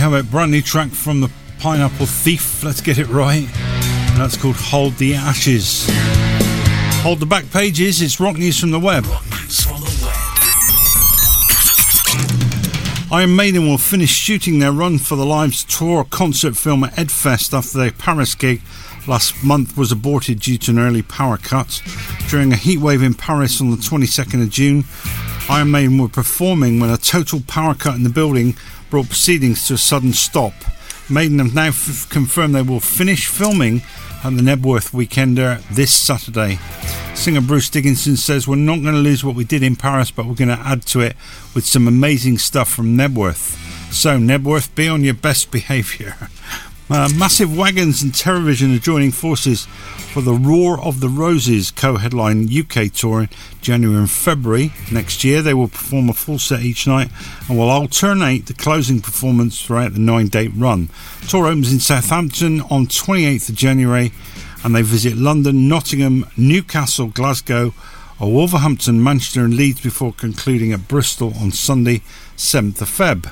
have a brand new track from the Pineapple Thief. Let's get it right. And that's called Hold the Ashes. Hold the back pages. It's rock news from the web. Iron Maiden will finish shooting their Run for the Lives tour concert film at Edfest after their Paris gig last month was aborted due to an early power cut. During a heatwave in Paris on the 22nd of June, Iron Maiden were performing when a total power cut in the building brought proceedings to a sudden stop. Maiden have now confirmed they will finish filming at the Knebworth Weekender this Saturday. Singer Bruce Dickinson says, "We're not going to lose what we did in Paris, but we're going to add to it with some amazing stuff from Knebworth. So Knebworth, be on your best behaviour." Massive Wagons and Terrorvision are joining forces for the Roar of the Roses co-headline UK tour in January and February next year. They will perform a full set each night and will alternate the closing performance throughout the 9-date run. The tour opens in Southampton on 28th of January and they visit London, Nottingham, Newcastle, Glasgow, Wolverhampton, Manchester and Leeds before concluding at Bristol on Sunday, 7th of Feb.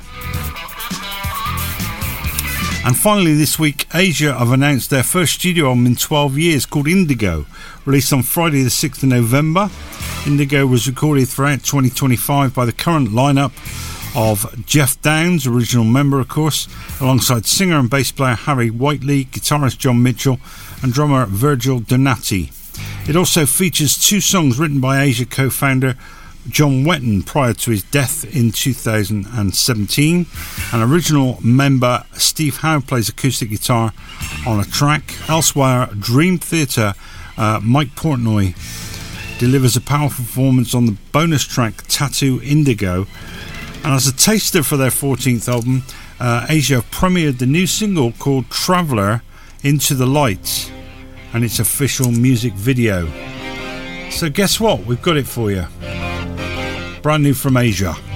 And finally this week, Asia have announced their first studio album in 12 years called Indigo, released on Friday the 6th of November. Indigo was recorded throughout 2025 by the current lineup of Jeff Downs, original member of course, alongside singer and bass player Harry Whiteley, guitarist John Mitchell and drummer Virgil Donati. It also features 2 songs written by Asia co-founder John Wetton prior to his death in 2017. An original member Steve Howe plays acoustic guitar on a track. Elsewhere, Dream Theater Mike Portnoy delivers a powerful performance on the bonus track Tattoo Indigo. And as a taster for their 14th album, Asia premiered the new single called Traveller Into the Light and its official music video. So guess what? We've got it for you. Brand new from Asia.